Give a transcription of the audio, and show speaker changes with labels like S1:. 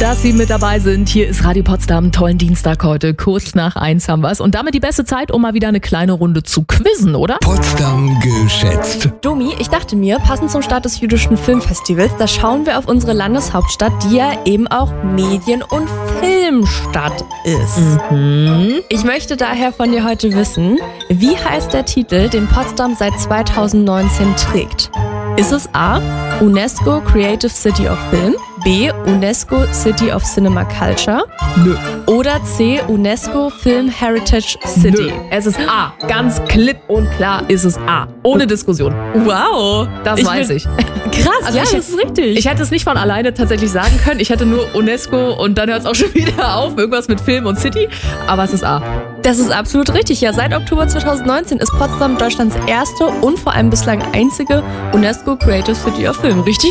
S1: dass Sie mit dabei sind. Hier ist Radio Potsdam. Tollen Dienstag heute. Kurz nach 1 haben wir's. Und damit die beste Zeit, um mal wieder eine kleine Runde zu quizzen, oder?
S2: Potsdam geschätzt.
S3: Domi, ich dachte mir, passend zum Start des jüdischen Filmfestivals, da schauen wir auf unsere Landeshauptstadt, die ja eben auch Medien- und Filmstadt ist. Ich möchte daher von dir heute wissen, wie heißt der Titel, den Potsdam seit 2019 trägt? Ist es A, UNESCO Creative City of Film, B, UNESCO City of Cinema Culture,
S1: Nö.
S3: oder C, UNESCO Film Heritage City?
S1: Nö. Es ist A. Ganz klipp und klar ist es A. Ohne Diskussion.
S3: Wow,
S1: Das weiß ich.
S3: Krass,
S1: Also
S3: ja,
S1: ich-
S3: das ist richtig.
S1: Ich hätte es nicht von alleine tatsächlich sagen können. Ich hätte nur UNESCO und dann hört es auch schon wieder auf. Irgendwas mit Film und City. Aber es ist A.
S3: Das ist absolut richtig. Ja, seit Oktober 2019 ist Potsdam Deutschlands erste und vor allem bislang einzige UNESCO Creative City of Film. Richtig